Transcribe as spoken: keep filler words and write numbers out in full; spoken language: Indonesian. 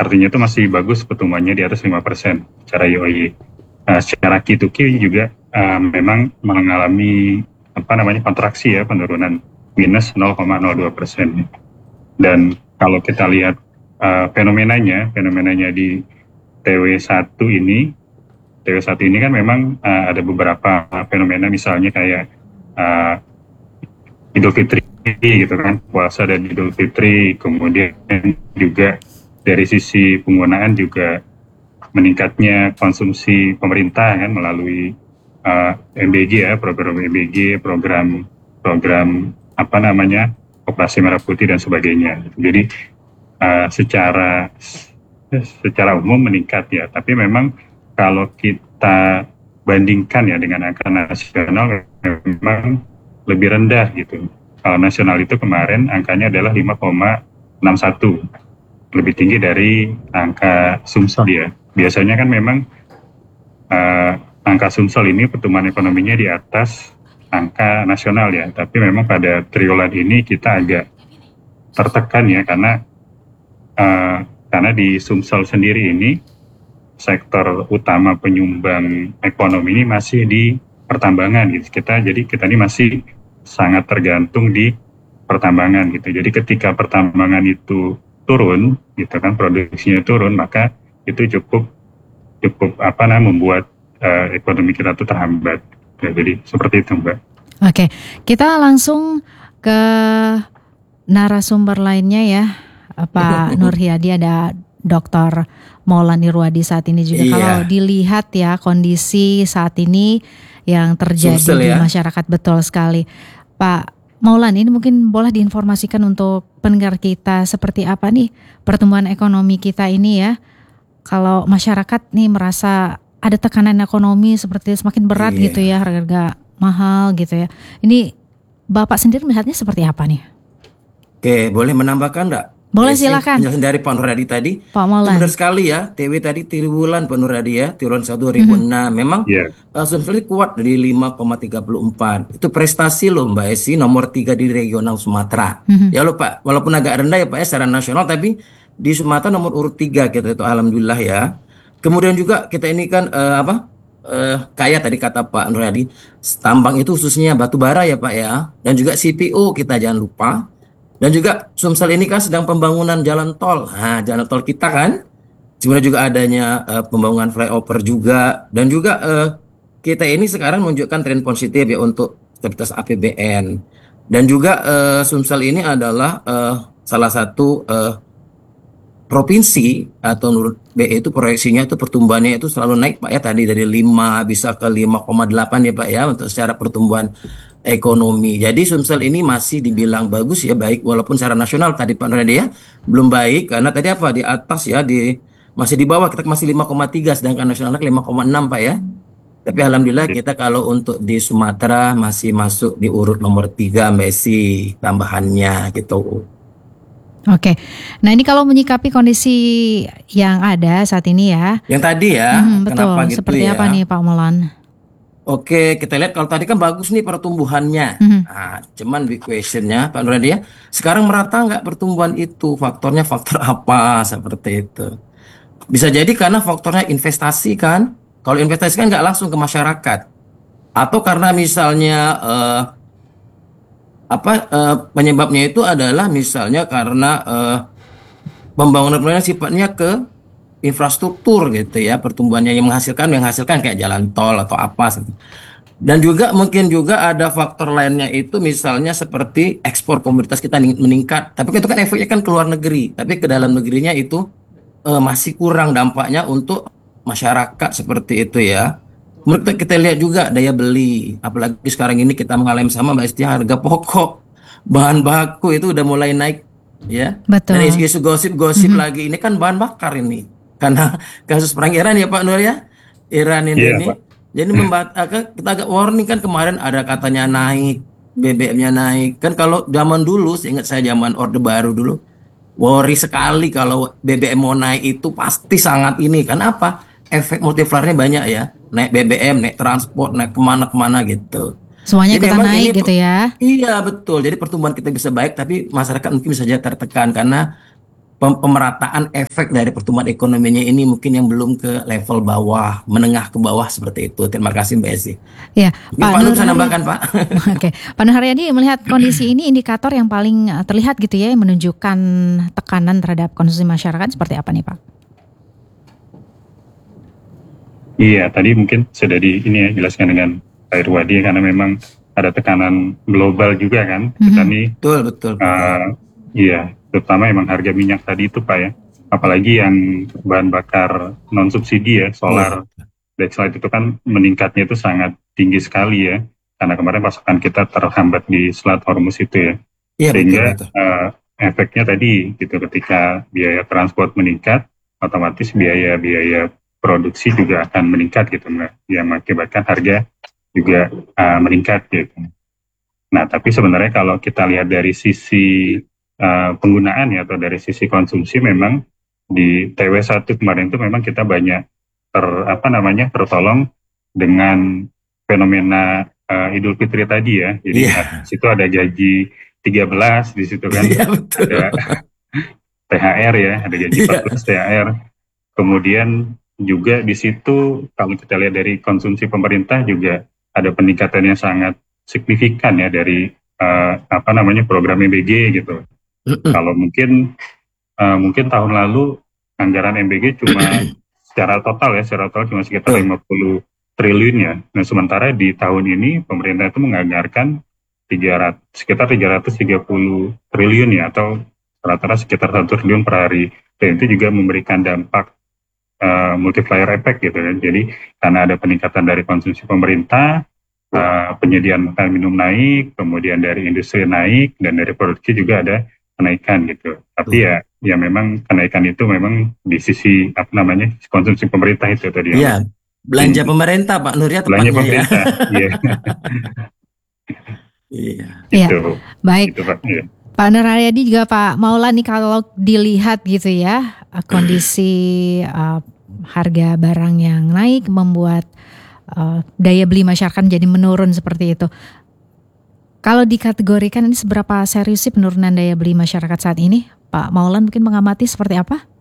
artinya itu masih bagus pertumbuhannya di atas lima persen secara Y O Y. Uh, secara Q to Q juga uh, memang mengalami apa namanya kontraksi ya, penurunan minus nol koma nol dua persen. Dan kalau kita lihat uh, fenomenanya, fenomenanya di T W satu ini, T W satu ini kan memang uh, ada beberapa fenomena, misalnya kayak uh, Idul Fitri gitu kan, puasa dan Idul Fitri, kemudian juga dari sisi penggunaan juga meningkatnya konsumsi pemerintah kan melalui uh, M B G ya, program M B G, program program apa namanya Operasi Merah Putih dan sebagainya. Jadi uh, secara secara umum meningkat ya, tapi memang kalau kita bandingkan ya dengan angka nasional memang lebih rendah gitu. Kalau nasional itu kemarin angkanya adalah lima koma enam satu, lebih tinggi dari angka Sumsel ya. Biasanya kan memang uh, angka Sumsel ini pertumbuhan ekonominya di atas angka nasional ya, tapi memang pada triwulan ini kita agak tertekan ya, karena uh, karena di Sumsel sendiri ini sektor utama penyumbang ekonomi ini masih di pertambangan gitu. Kita jadi kita ini masih sangat tergantung di pertambangan gitu. Jadi ketika pertambangan itu turun gitu kan, produksinya turun, maka itu cukup cukup apa namanya membuat uh, ekonomi kita tuh terhambat. Ya, jadi seperti itu Mbak. Oke, kita langsung ke narasumber lainnya ya, Pak Nurhiyadi. Ada Doktor Maulana Nirwadi saat ini juga. Iya. Kalau dilihat ya kondisi saat ini yang terjadi Sumsel, di ya? masyarakat, betul sekali. Pak Maulana, ini mungkin boleh diinformasikan untuk pendengar kita seperti apa nih pertumbuhan ekonomi kita ini ya. Kalau masyarakat nih merasa ada tekanan ekonomi seperti semakin berat iya. gitu ya, harga-harga mahal gitu ya. Ini Bapak sendiri melihatnya seperti apa nih? Oke, boleh menambahkan enggak? Boleh, silakan. Penjelasan dari Pak Nurhiyadi tadi. Pak Maulana. Benar sekali ya, T W tadi triwulan Pak Nurhiyadi ya, triwulan satu dua ribu enam. Mm-hmm. Memang yeah. uh, Sumsel kuat dari lima koma tiga empat. Itu prestasi loh Mbak Esi, nomor tiga di regional Sumatera. Mm-hmm. Ya loh Pak, walaupun agak rendah ya Pak ya secara nasional, tapi di Sumatera nomor urut tiga gitu, itu alhamdulillah ya. Kemudian juga kita ini kan uh, apa? Uh, kaya tadi kata Pak Nurhiyadi, tambang itu khususnya batu bara ya Pak ya, dan juga C P O kita jangan lupa. Dan juga Sumsel ini kan sedang pembangunan jalan tol. Nah, jalan tol kita kan, sebenarnya juga adanya uh, pembangunan flyover juga, dan juga uh, kita ini sekarang menunjukkan tren positif ya untuk stabilitas A P B N. Dan juga uh, Sumsel ini adalah uh, salah satu uh, provinsi atau menurut B E itu proyeksinya itu pertumbuhannya itu selalu naik Pak ya, tadi dari lima bisa ke lima koma delapan ya Pak ya untuk secara pertumbuhan ekonomi. Jadi Sumsel ini masih dibilang bagus ya, baik walaupun secara nasional tadi Pak Nurhiyadi ya belum baik, karena tadi apa di atas ya, di masih di bawah, kita masih lima koma tiga sedangkan nasionalnya lima koma enam Pak ya. Tapi alhamdulillah kita kalau untuk di Sumatera masih masuk di urut nomor tiga Messi tambahannya gitu. Oke, nah ini kalau menyikapi kondisi yang ada saat ini ya. Yang tadi ya, hmm, betul. Kenapa gitu Seperti ya? apa nih Pak Maulana? Oke, kita lihat kalau tadi kan bagus nih pertumbuhannya. Mm-hmm. Nah, cuman big questionnya Pak Nurhiyadi ya, sekarang merata nggak pertumbuhan itu? Faktornya faktor apa seperti itu? Bisa jadi karena faktornya investasi kan. Kalau investasi kan nggak langsung ke masyarakat. Atau karena misalnya uh, apa uh, penyebabnya itu adalah misalnya karena uh, pembangunan sifatnya ke infrastruktur gitu ya, pertumbuhannya yang menghasilkan yang menghasilkan kayak jalan tol atau apa gitu. Dan juga mungkin juga ada faktor lainnya itu misalnya seperti ekspor komoditas kita meningkat, tapi itu kan efeknya kan ke luar negeri, tapi ke dalam negerinya itu uh, masih kurang dampaknya untuk masyarakat seperti itu ya. Menurut kita lihat juga daya beli, apalagi sekarang ini kita mengalami sama Mbak Esti, harga pokok bahan baku itu udah mulai naik ya. Betul. Dan isu gosip-gosip mm-hmm. lagi ini kan bahan bakar ini. Karena kasus perang Iran ya Pak Nur ya, Iran ini, yeah, ini. Jadi membat, kita agak warning kan, kemarin ada katanya naik, B B M-nya naik. Kan kalau zaman dulu, ingat saya zaman Orde Baru dulu, worry sekali kalau B B M mau naik itu pasti sangat ini. Kan apa? Efek multipliernya banyak ya, naik B B M, naik transport, naik kemana-kemana gitu. Semuanya kita naik ini, gitu ya? Iya betul. Jadi pertumbuhan kita bisa baik, tapi masyarakat mungkin bisa saja tertekan karena pemerataan efek dari pertumbuhan ekonominya ini mungkin yang belum ke level bawah, menengah ke bawah seperti itu. Terima kasih Mbak Esi. Ya, Pak Nur bisa nambahkan Pak. Oke, Pak Nur Haryadi melihat kondisi ini indikator yang paling terlihat gitu ya, yang menunjukkan tekanan terhadap konsumsi masyarakat seperti apa nih Pak? Iya, tadi mungkin sudah di ini ya jelaskan dengan Pak Irwadi karena memang ada tekanan global juga kan. Mm-hmm. Kita nih, betul betul. Uh, iya, terutama emang harga minyak tadi itu Pak ya. Apalagi yang bahan bakar non subsidi ya, solar, Dexlight itu kan meningkatnya itu sangat tinggi sekali ya. Karena kemarin pasokan kita terhambat di Selat Hormuz itu ya. Iya, sehingga betul, betul. Uh, efeknya tadi gitu ketika biaya transport meningkat, otomatis biaya-biaya produksi juga akan meningkat gitu, yang mengakibatkan harga juga uh, meningkat gitu. Nah, tapi sebenarnya kalau kita lihat dari sisi uh, penggunaan ya atau dari sisi konsumsi, memang di T W satu kemarin itu memang kita banyak ter apa namanya tertolong dengan fenomena uh, Idul Fitri tadi ya. Jadi yeah. Di situ ada gaji tiga belas di situ kan, yeah, ada T H R ya, ada gaji empat belas yeah. T H R. Kemudian juga di situ kalau kita lihat dari konsumsi pemerintah juga ada peningkatan yang sangat signifikan ya dari uh, apa namanya program M B G gitu. Uh-uh. Kalau mungkin uh, mungkin tahun lalu anggaran M B G cuma secara total ya secara total cuma sekitar uh. lima puluh triliun ya. Nah sementara di tahun ini pemerintah itu menganggarkan tiga ratus, sekitar tiga ratus tiga puluh triliun ya atau rata-rata sekitar satu triliun per hari. Dan itu juga memberikan dampak Uh, multiplier effect gitu kan. Jadi karena ada peningkatan dari konsumsi pemerintah, uh, penyediaan makanan minum naik, kemudian dari industri naik dan dari produksi juga ada kenaikan gitu. Tapi uh. ya ya memang kenaikan itu memang di sisi apa namanya konsumsi pemerintah itu tadi. Iya, belanja hmm. pemerintah Pak Nur ya tepatnya. Belanja pemerintah. Iya. Iya. Gitu. Baik. Gitu, Pak. Ya. Pak Nur Haryadi juga Pak Maulan nih kalau dilihat gitu ya kondisi uh, harga barang yang naik membuat uh, daya beli masyarakat jadi menurun seperti itu. Kalau dikategorikan ini seberapa serius sih penurunan daya beli masyarakat saat ini? Pak Maulan mungkin mengamati seperti apa?